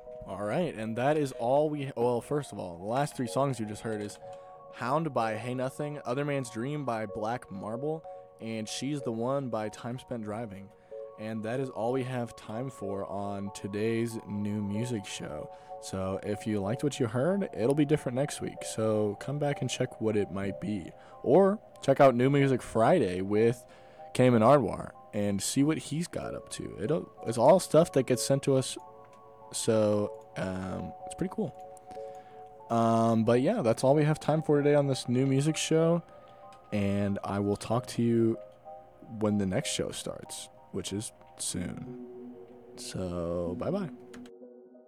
All right, and that is all we. Well, first of all, the last three songs you just heard is "Hound" by Hey Nothing, "Other Man's Dream" by Black Marble, and "She's the One" by Time Spent Driving. And that is all we have time for on today's new music show. So if you liked what you heard, it'll be different next week. So come back and check what it might be, or check out New Music Friday with Cayman Ardwar and see what he's got up to. It's all stuff that gets sent to us, so it's pretty cool. But yeah, that's all we have time for today on this new music show. And I will talk to you when the next show starts, which is soon. So, bye bye.